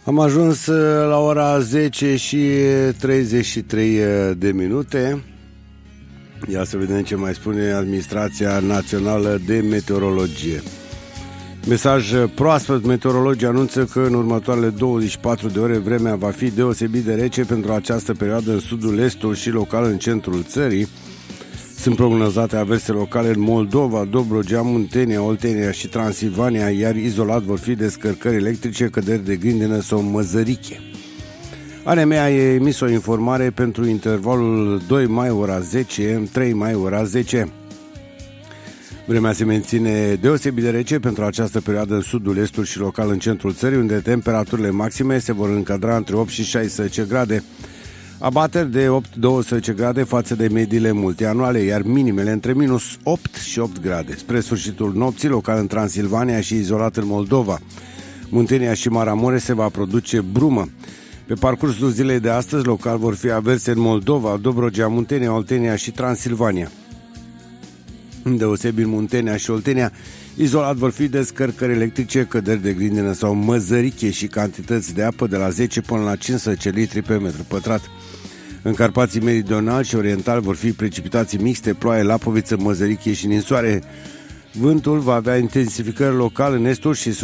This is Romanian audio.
Am ajuns la ora 10 și 33 de minute. Ia să vedem ce mai spune Administrația Națională de Meteorologie. Mesaj proaspăt: meteorologii anunță că în următoarele 24 de ore vremea va fi deosebit de rece pentru această perioadă în sudul, estul și local în centrul țării. Sunt prognozate averse locale în Moldova, Dobrogea, Muntenia, Oltenia și Transilvania, iar izolat vor fi descărcări electrice, căderi de grindină sau măzăriche. ANM a emis o informare pentru intervalul 2 mai ora 10, 3 mai ora 10. Vremea se menține deosebit de rece pentru această perioadă în sudul, estul și local în centrul țării, unde temperaturile maxime se vor încadra între 8 și 16 grade. Abateri de 8-12 grade față de mediile multianuale, iar minimele între minus 8 și 8 grade. Spre sfârșitul nopții, local în Transilvania și izolat în Moldova, Muntenia și Maramureș se va produce brumă. Pe parcursul zilei de astăzi, local vor fi averse în Moldova, Dobrogea, Muntenia, Oltenia și Transilvania. Îndeosebi în Muntenia și Oltenia, izolat vor fi descărcări electrice, căderi de grindină sau măzăriche și cantități de apă de la 10 până la 15 litri pe metru pătrat. În Carpații meridionali și orientali vor fi precipitații mixte, ploaie, lapoviță, măzăriche și ninsoare. Vântul va avea intensificări locale în estul și